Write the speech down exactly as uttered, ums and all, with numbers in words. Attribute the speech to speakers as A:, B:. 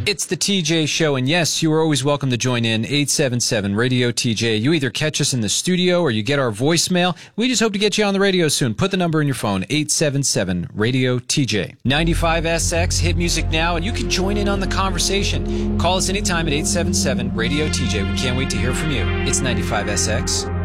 A: It's the T J Show, and yes, you are always welcome to join in. eight seven seven radio T J. You either catch us in the studio or you get our voicemail. We just hope to get you on the radio soon. Put the number in your phone, eight seven seven radio T J. ninety-five S X, hit music now, and you can join in on the conversation. Call us anytime at eight seven seven radio T J. We can't wait to hear from you. It's ninety-five S X.